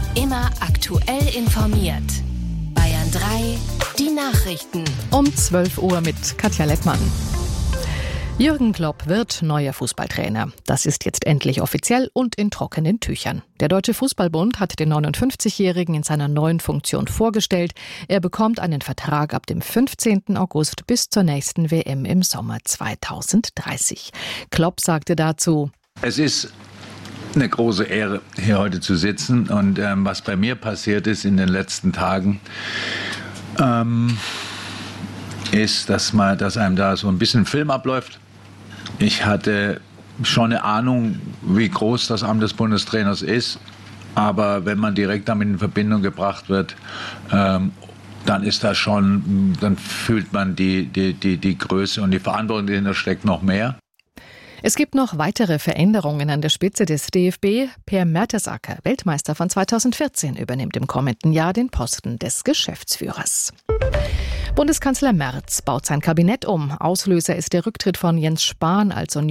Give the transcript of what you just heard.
Immer aktuell informiert. Bayern 3, die Nachrichten. Um 12 Uhr mit Katja Lettmann. Jürgen Klopp wird neuer Fußballtrainer. Das ist jetzt endlich offiziell und in trockenen Tüchern. Der Deutsche Fußballbund hat den 59-Jährigen in seiner neuen Funktion vorgestellt. Er bekommt einen Vertrag ab dem 15. August bis zur nächsten WM im Sommer 2030. Klopp sagte dazu: Es ist eine große Ehre, hier heute zu sitzen. Und was bei mir passiert ist in den letzten Tagen, ist, dass einem da so ein bisschen Film abläuft. Ich hatte schon eine Ahnung, wie groß das Amt des Bundestrainers ist. Aber wenn man direkt damit in Verbindung gebracht wird, dann ist das schon, dann fühlt man die Größe und die Verantwortung, die dahinter steckt, noch mehr. Es gibt noch weitere Veränderungen an der Spitze des DFB. Per Mertesacker, Weltmeister von 2014, übernimmt im kommenden Jahr den Posten des Geschäftsführers. Bundeskanzler Merz baut sein Kabinett um. Auslöser ist der Rücktritt von Jens Spahn als